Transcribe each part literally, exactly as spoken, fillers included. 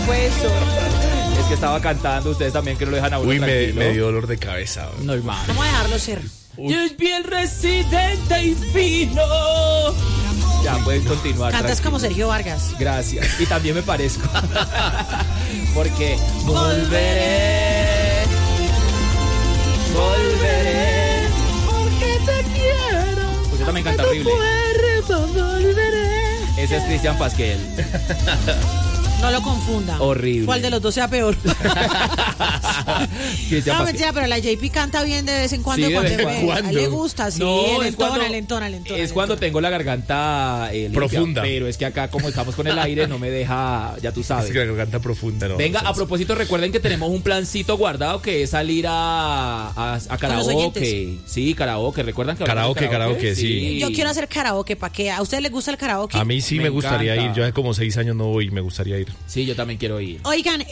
fue eso? Es que estaba cantando, ustedes también que no lo dejan a uno Uy, me, tranquilo. me dio dolor de cabeza. Normal. Vamos a dejarlo ser. Yo es bien residente y fino. Ya pueden continuar. Cantas tranquilo. como Sergio Vargas. Gracias. Y también me parezco. Porque volveré. Volveré. Porque te quiero. Usted también canta horrible. Volveré. Ese es Cristian Pasquel. No lo confunda. Horrible. ¿Cuál de los dos sea peor? Cristian No, Pasquel. mentira, pero la J P canta bien de vez en cuando. Sí, de cuando vez en ve- cuando. A él le gusta, sí. No, le es entona, cuando- le entona, le entona. Es le cuando entona. tengo la garganta eh, limpia, Profunda. pero es que acá como estamos con el aire no me deja, ya tú sabes. Es que la garganta profunda, ¿no? Venga, O sea, a propósito, recuerden que tenemos un plancito guardado que es salir a, a, a los karaoke. oyentes. Sí, karaoke. ¿Recuerdan que hablamos de Karaoke, karaoke, sí. Yo quiero hacer karaoke. ¿Para qué? ¿A ustedes les gusta el karaoke? A mí sí me, Me gustaría encanta. ir. Yo hace como seis años no voy y me gustaría ir. Sí, yo también quiero ir. Oigan,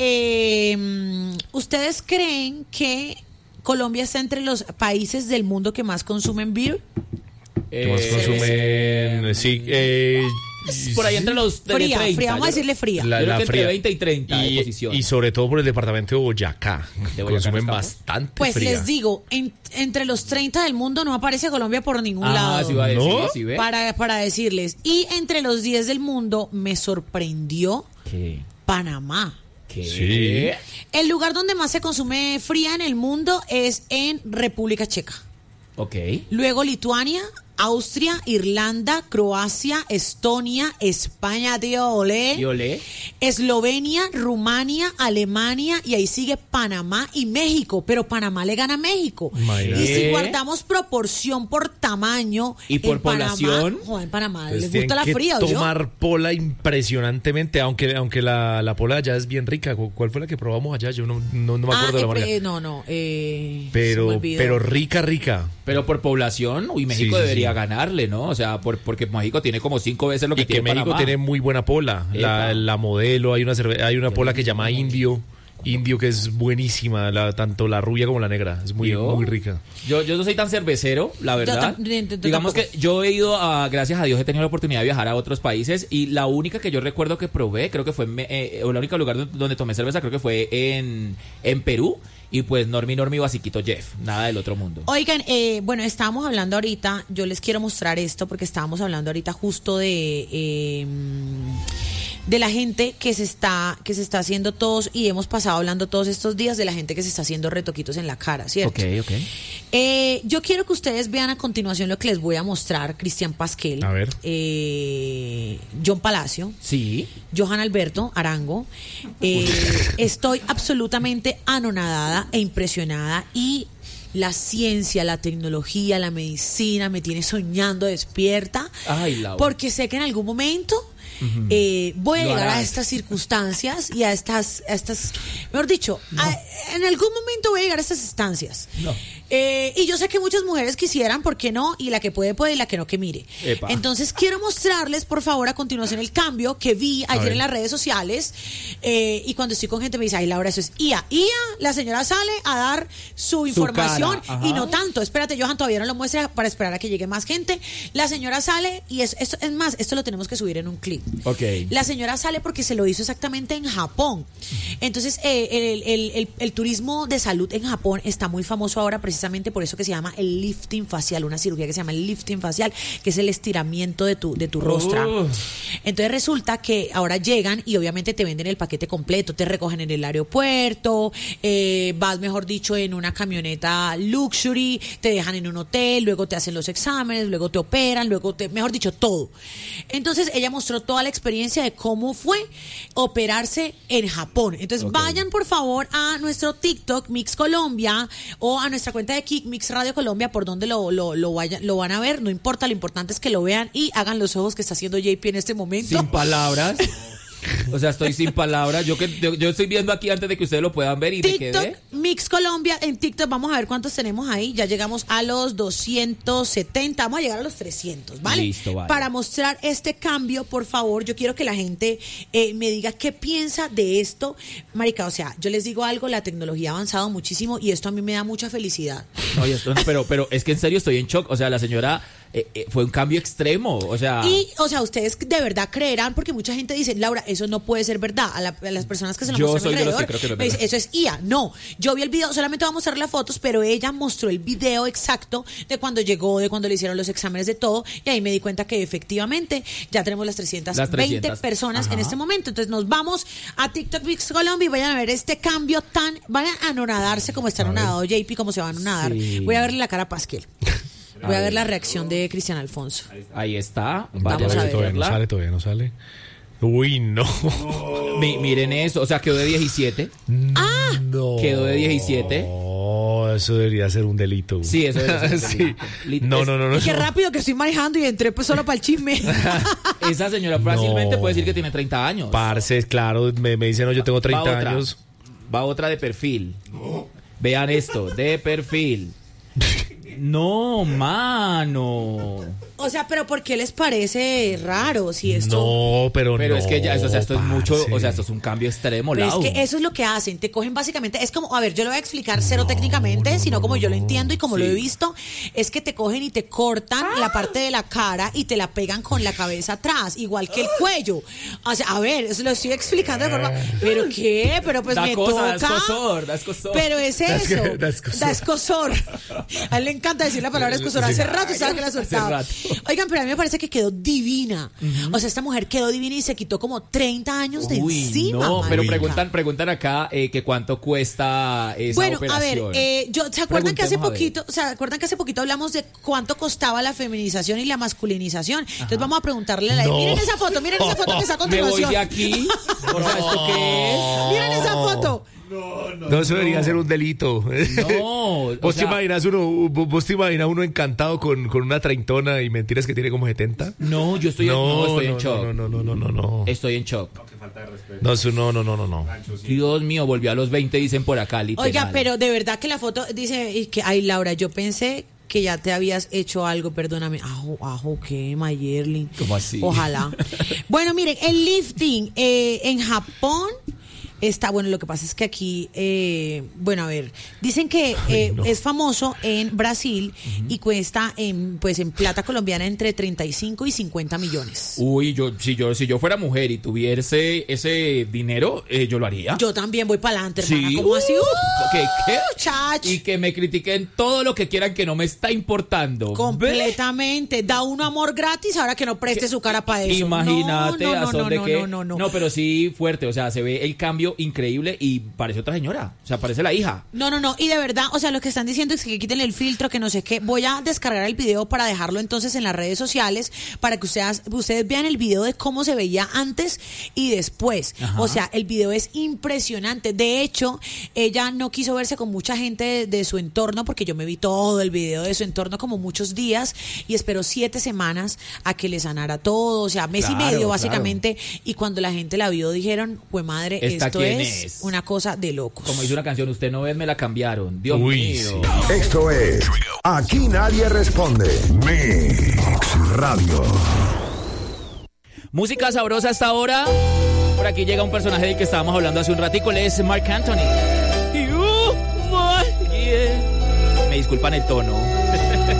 eh, ¿ustedes creen que Colombia está entre los países del mundo que más consumen beer? ¿Qué más Eh, consumen? Sí, eh, Por ahí entre los de Fría, treinta. fría, vamos a yo- decirle fría. La- Yo creo la que entre fría. veinte y treinta de y, posición. y sobre todo por el departamento de Boyacá. ¿De Boyacá Consumen no estamos? bastante Pues fría. les digo, en- entre los treinta del mundo no aparece Colombia por ningún Ah, lado. sí va a decir, ¿No? sí ve. Para, para decirles. Y entre los diez del mundo me sorprendió ¿Qué? Panamá. ¿Qué? Sí. El lugar donde más se consume fría en el mundo es en República Checa. Ok. Luego Lituania, Austria, Irlanda, Croacia, Estonia, España, tío, olé. ¿Y olé? Eslovenia, Rumania, Alemania y ahí sigue Panamá y México, pero Panamá le gana a México. Imagínate. Y si guardamos proporción por tamaño ¿Y por en Panamá, población? joder, en Panamá Pues les tienen gusta la que fría, ¿o yo? tomar pola impresionantemente, aunque aunque la, la pola allá es bien rica. ¿Cu- ¿Cuál fue la que probamos allá? Yo no, no, no me acuerdo de la Ah, marca. eh, no, no, eh, se me pero, olvidó. pero rica, rica. Pero por población, uy, México Sí, sí, debería sí. ganarle, ¿no? O sea, por, porque México tiene como cinco veces lo que Y que tiene México Panamá. tiene muy buena pola. La, Epa. la modelo, hay una cerve- hay una pola que se llama Indio. Indio que es buenísima, la, tanto la rubia como la negra. Es muy, ¿Yo? muy rica. Yo, yo no soy tan cervecero, la verdad. tam- yo- yo Digamos tampoco. que yo he ido, a, gracias a Dios, he tenido la oportunidad de viajar a otros países y la única que yo recuerdo que probé, creo que fue, en Me- eh, o el único lugar donde, donde tomé cerveza, creo que fue en, en Perú. Y pues Normi, Normi, Basiquito Jeff, nada del otro mundo. Oigan, eh, bueno, estábamos hablando ahorita, yo les quiero mostrar esto porque estábamos hablando ahorita justo de eh, de la gente que se está que se está haciendo todos y hemos pasado hablando todos estos días de la gente que se está haciendo retoquitos en la cara, ¿cierto? Ok, ok. Eh, yo quiero que ustedes vean a continuación lo que les voy a mostrar, Cristian Pasquel, A ver. eh, John Palacio, Sí. Johan Alberto Arango. Eh, estoy absolutamente anonadada e impresionada y la ciencia, la tecnología, la medicina me tiene soñando despierta Ay, Laura. porque sé que en algún momento eh, voy a Lo llegar a harás. estas circunstancias y a estas, a estas, mejor dicho, a- en algún momento voy a llegar a estas instancias. No. Eh, y yo sé que muchas mujeres quisieran, ¿por qué no? Y la que puede, puede, y la que no, que mire. Epa. Entonces quiero mostrarles, por favor, a continuación el cambio que vi ayer ver. en las redes sociales. eh, y cuando estoy con gente me dice, ay, Laura, eso es I A. I A, la señora sale a dar su información cara, ajá. y no tanto. Espérate, Johan, todavía no lo muestra para esperar a que llegue más gente. La señora sale y es, esto, es más, esto lo tenemos que subir en un clip. Ok. La señora sale porque se lo hizo exactamente en Japón. Entonces, eh, el, el- el- el turismo de salud en Japón está muy famoso ahora precisamente por eso que se llama el lifting facial, una cirugía que se llama el lifting facial, que es el estiramiento de tu, de tu rostro. Uh. Entonces resulta que ahora llegan y obviamente te venden el paquete completo, te recogen en el aeropuerto, eh, vas, mejor dicho, en una camioneta luxury, te dejan en un hotel, luego te hacen los exámenes, luego te operan, luego te, mejor dicho, todo. Entonces ella mostró toda la experiencia de cómo fue operarse en Japón. Entonces Ok. vayan por favor a nuestro TikTok Mix Colombia o a nuestra cuenta de Kick Mix Radio Colombia por donde lo, lo, lo, vayan, lo van a ver, no importa, lo importante es que lo vean y hagan los ojos que está haciendo J P en este momento. Sin palabras. O sea, estoy sin palabras. Yo que yo, yo estoy viendo aquí antes de que ustedes lo puedan ver y me TikTok, quedé. Mix Colombia, en TikTok vamos a ver cuántos tenemos ahí. Ya llegamos a los doscientos setenta, vamos a llegar a los trescientos, ¿vale? Listo, vale. Para mostrar este cambio, por favor, yo quiero que la gente eh, me diga qué piensa de esto. Marica, o sea, yo les digo algo, la tecnología ha avanzado muchísimo y esto a mí me da mucha felicidad. Oye, esto- pero, pero es que en serio estoy en shock. O sea, la señora eh, eh, fue un cambio extremo, o sea... Y, o sea, ustedes de verdad creerán, porque mucha gente dice, Laura, eso no puede ser verdad. A, la, a las personas que se lo Yo muestran soy de los alrededor, que creo que no es me dice, verdad. eso es I A. No, yo vi el video, solamente voy a mostrar las fotos, pero ella mostró el video exacto de cuando llegó, de cuando le hicieron los exámenes, de todo, y ahí me di cuenta que efectivamente ya tenemos las trescientas veinte Las trescientas personas Ajá. en este momento. Entonces nos vamos a TikTok Mix Colombia y vayan a ver este cambio tan, vayan a anonadarse como está anonadado J P, como se va a anonadar. Sí. Voy a verle la cara a Pasquel. Voy A a ver ver. la reacción de Cristian Alfonso. Ahí está. Vamos Vayan a ver. Todavía no verla. sale, todavía no sale. Uy, no. Mi- miren eso, o sea, quedó de diecisiete. ¡Ah! No. Quedó de diecisiete. No, eso debería ser un delito. Sí, eso es. Sí. No, no, no, no. Y qué no. rápido que estoy manejando y entré pues solo para el chisme. Esa señora fácilmente No. puede decir que tiene treinta años. Parce, claro, me, me dicen, no, yo tengo Va treinta otra. años. Va otra de perfil. Vean esto, de perfil. No, mano. O sea, pero ¿por qué les parece raro si esto... No, pero, Pero no, es que ya, o sea, esto es mucho, parce. o sea, esto es un cambio extremo, Pero es Lau. que eso es lo que hacen, te cogen básicamente, es como, a ver, yo lo voy a explicar cero técnicamente, sino como yo lo entiendo y como lo he visto, es que te cogen y te cortan la parte de la cara y te la pegan con la cabeza atrás, igual que el cuello. O sea, a ver, eso lo estoy explicando de forma, ¿pero qué? Pero pues Da me cosa, da toca. escosor, da escosor. Pero es Da eso, esco- da escosor. da escosor. A él le encanta decir la palabra escosor, hace rato estaba que la soltaba. rato. Oigan, pero a mí me parece que quedó divina. O sea, esta mujer quedó divina y se quitó como treinta años de Uy, encima. no, pero marica. preguntan, preguntan acá eh, que cuánto cuesta esa Bueno, operación. a ver, eh, yo, ¿se acuerdan que hace Preguntemos a ver. poquito, ¿se acuerdan que hace poquito hablamos de cuánto costaba la feminización y la masculinización? Entonces vamos a preguntarle a la No. miren esa foto, miren esa foto que está a Me voy continuación. de aquí. O sea, ¿esto qué es? Miren esa foto. No, eso debería ser un delito. No, o ¿Vos, sea- te imaginas uno, vos vos te imaginas uno encantado con, con una treintona y mentiras que tiene como setenta? No, yo estoy, no, estoy en no, shock. no, no, no, no, no, no. Estoy en shock. No, eso no, no, no, no, no. Dios mío, volvió a los veinte, dicen por acá, literal. Oiga, pero de verdad que la foto dice y que, ay, Laura, yo pensé que ya te habías hecho algo, perdóname. Ajo, ajo, ¿qué, Mayerlin? ¿Cómo así? Ojalá. Bueno, miren, el lifting eh, en Japón está, bueno, lo que pasa es que aquí, eh, bueno, a ver, dicen que eh, no. es famoso en Brasil y cuesta, en, pues, en plata colombiana entre treinta y cinco y cincuenta millones. Uy, yo si yo si yo fuera mujer y tuviese ese dinero, eh, yo lo haría. Yo también voy para adelante, hermana. Sí. ¿Cómo así? Uh, Uh, ¿qué, qué? chach. Y que me critiquen todo lo que quieran que no me está importando. Completamente. Da un amor gratis ahora que no preste su cara para eso. Imagínate no, no, a no, son no, de no, qué. no, no, no. pero sí fuerte, o sea, se ve el cambio increíble y parece otra señora, o sea, parece la hija. No, no, no. Y de verdad, o sea, lo que están diciendo es que quiten el filtro, que no sé qué. Voy a descargar el video para dejarlo entonces en las redes sociales para que ustedes, ustedes vean el video de cómo se veía antes y después. Ajá. O sea, el video es impresionante. De hecho, ella no quiso verse con mucha gente de, de su entorno porque yo me vi todo el video de su entorno como muchos días y esperó siete semanas a que le sanara todo. O sea, mes Claro, y medio claro. básicamente. Y cuando la gente la vio dijeron, pues madre, ¿Esta esto quién es, es? una cosa de locos. Como dice una canción, usted no ve, me la cambiaron. Dios Uy, mío. sí. Esto es Aquí Nadie Responde. Mix Radio. Música sabrosa hasta ahora. Por aquí llega un personaje del que estábamos hablando hace un ratico, él es Marc Anthony. You, my, yeah. Me disculpan el tono.